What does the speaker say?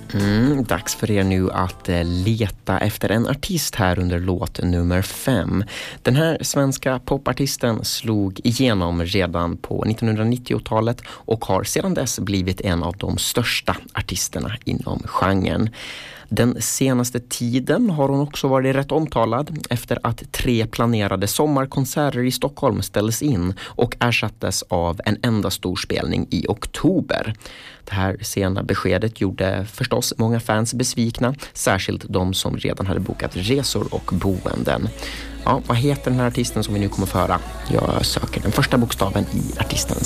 Dags för er nu att leta efter en artist här under låt nummer 5. Den här svenska popartisten slog igenom redan på 1990-talet och har sedan dess blivit en av de största artisterna inom genren. Den senaste tiden har hon också varit rätt omtalad efter att 3 planerade sommarkonserter i Stockholm ställdes in och ersattes av en enda stor spelning i oktober. Det här sena beskedet gjorde förstås många fans besvikna, särskilt de som redan hade bokat resor och boenden. Ja, vad heter den här artisten som vi nu kommer att föra? Jag söker den första bokstaven i artistens